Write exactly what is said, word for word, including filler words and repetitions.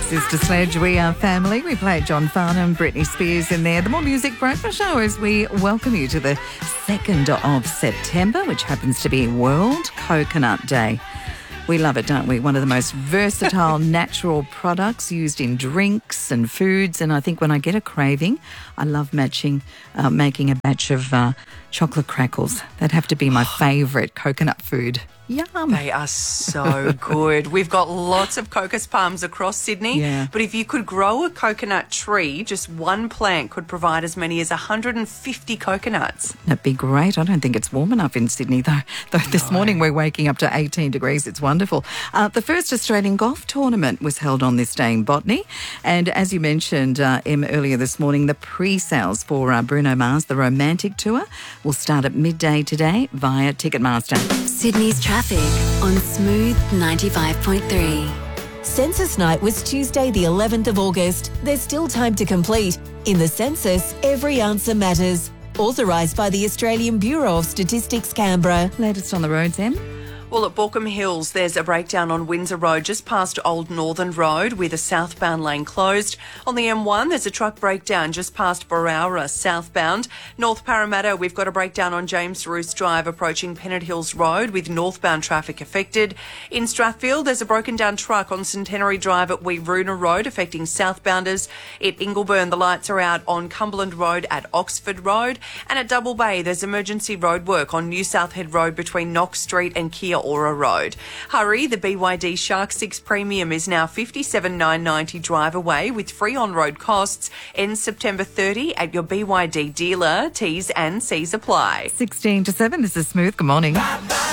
Sister Sledge, we are family. We played John Farnham, Britney Spears in there. The More Music Breakfast Show as we welcome you to the second of September, which happens to be World Coconut Day. We love it, don't we? One of the most versatile natural products used in drinks and foods. And I think when I get a craving, I love matching, uh, making a batch of uh, chocolate crackles. That'd have to be my favourite coconut food. Yum. They are so good. We've got lots of cocos palms across Sydney. Yeah. But if you could grow a coconut tree, just one plant could provide as many as one hundred fifty coconuts. That'd be great. I don't think it's warm enough in Sydney, though. Though this No. morning we're waking up to eighteen degrees. It's wonderful. Uh, the first Australian golf tournament was held on this day in Botany. And as you mentioned, uh, Em, earlier this morning, the pre-sales for uh, Bruno Mars, the Romantic Tour, will start at midday today via Ticketmaster. Sydney's traffic on Smooth ninety-five point three. Census night was Tuesday the eleventh of August. There's still time to complete. In the census, every answer matters. Authorised by the Australian Bureau of Statistics, Canberra. Latest on the roads, Em? Well, at Borkham Hills, there's a breakdown on Windsor Road just past Old Northern Road with a southbound lane closed. On the M one, there's a truck breakdown just past Barowra southbound. North Parramatta, we've got a breakdown on James Roos Drive approaching Pennant Hills Road with northbound traffic affected. In Strathfield, there's a broken down truck on Centenary Drive at Weeroona Road affecting southbounders. At Ingleburn, the lights are out on Cumberland Road at Oxford Road. And at Double Bay, there's emergency road work on New South Head Road between Knox Street and Kia Ora Road. Hurry, the B Y D Shark six Premium is now fifty-seven thousand nine hundred ninety drive away with free on-road costs. Ends September thirtieth at your B Y D dealer. T's and C's apply. sixteen to seven, this is Smooth. Good morning.